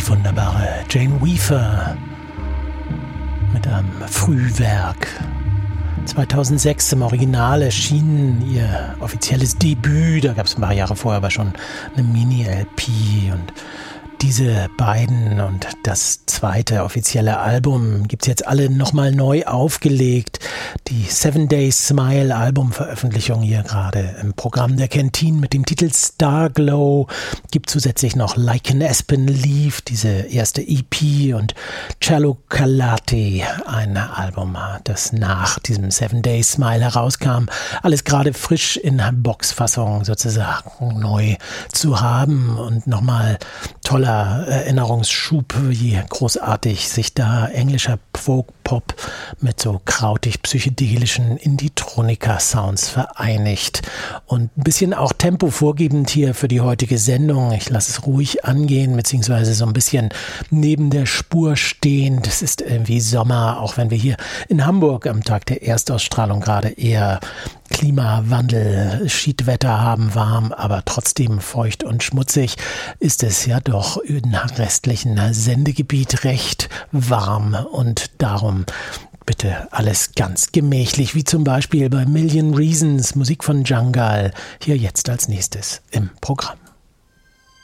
die wunderbare Jane Weaver mit einem Frühwerk. 2006 im Original erschien ihr offizielles Debüt, da gab es ein paar Jahre vorher aber schon eine Mini-LP, und diese beiden und das zweite offizielle Album gibt es jetzt alle nochmal neu aufgelegt. Die 7 Days Smile Albumveröffentlichung hier gerade im Programm der Canteen mit dem Titel Starglow. Gibt zusätzlich noch Like an Aspen Leaf, diese erste EP, und Cello Calate, ein Album, das nach diesem 7 Days Smile herauskam. Alles gerade frisch in Boxfassung sozusagen neu zu haben, und nochmal toller Erinnerungsschub, wie großartig sich da englischer Folk-Pop mit so krautig-psychedelischen Indie-Tronika-Sounds vereinigt. Und ein bisschen auch Tempo vorgebend hier für die heutige Sendung. Ich lasse es ruhig angehen, beziehungsweise so ein bisschen neben der Spur stehen. Das ist irgendwie Sommer, auch wenn wir hier in Hamburg am Tag der Erstausstrahlung gerade eher Klimawandel, Schiedwetter haben, warm, aber trotzdem feucht und schmutzig, ist es ja doch im restlichen Sendegebiet recht warm, und darum bitte alles ganz gemächlich, wie zum Beispiel bei Million Reasons, Musik von Jungle, hier jetzt als nächstes im Programm.